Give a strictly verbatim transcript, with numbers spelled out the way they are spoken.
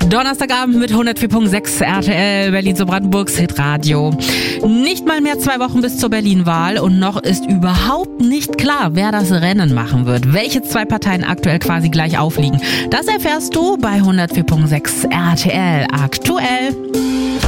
Donnerstagabend mit hundertvier Komma sechs R T L, Berlin zu Brandenburgs Hitradio. Nicht mal mehr zwei Wochen bis zur Berlin-Wahl und noch ist überhaupt nicht klar, wer das Rennen machen wird. Welche zwei Parteien aktuell quasi gleich aufliegen. Das erfährst du bei hundertvier Komma sechs R T L aktuell.